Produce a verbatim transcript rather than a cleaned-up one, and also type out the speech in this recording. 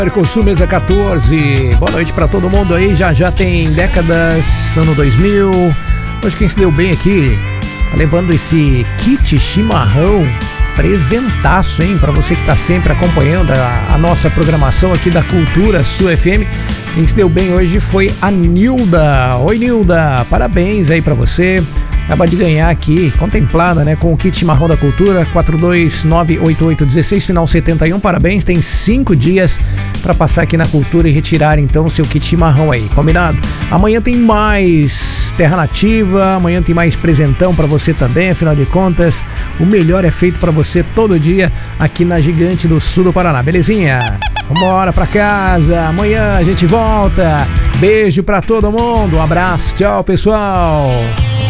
Mercosul Mesa quatorze, boa noite pra todo mundo aí, já já tem décadas, ano dois mil. Hoje quem se deu bem aqui, tá levando esse kit chimarrão, presentaço, hein, pra você que tá sempre acompanhando a, a nossa programação aqui da Cultura Sul F M. Quem se deu bem hoje foi a Nilda. Oi, Nilda, parabéns aí pra você. Acaba de ganhar aqui, contemplada, né, com o kit chimarrão da Cultura, quatro dois nove oito oito um seis, final setenta e um, parabéns, tem cinco dias para passar aqui na Cultura e retirar então o seu kit chimarrão aí, combinado? Amanhã tem mais Terra Nativa, amanhã tem mais presentão para você também, afinal de contas, o melhor é feito para você todo dia aqui na Gigante do Sul do Paraná, belezinha? Vambora pra casa, amanhã a gente volta, beijo para todo mundo, um abraço, tchau pessoal!